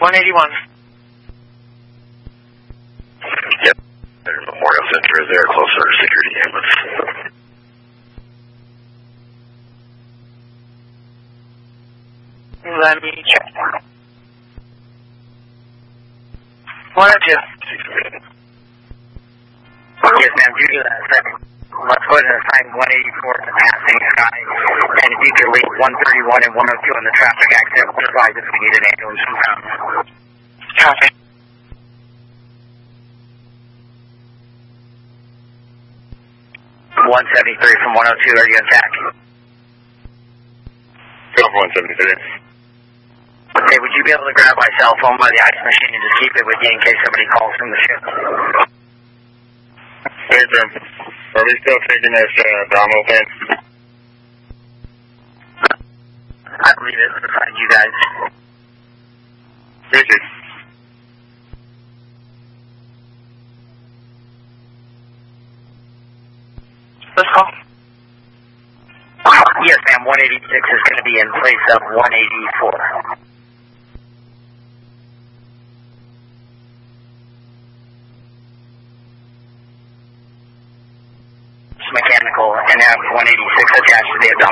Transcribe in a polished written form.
181. Yep. Memorial Center is there, closer to security ambulance. Let me check. 102. Yes, ma'am. Due to that second, let's go ahead and assign 184 to passing sky. And if you could leave 131 and 102 on the traffic accident, we'll advise if we need an ambulance from town. Copy. .173 from 102, are you intact? Go for 173. Okay, would you be able to grab my cell phone by the ice machine and just keep it with you in case somebody calls from the ship? Hey, sir. Are we still taking this abdominal pain? I believe it was assigned you guys. Richard. Let's call. Yes, ma'am. 186 is going to be in place of 184. Mechanical and have 186 attached to the abdominal.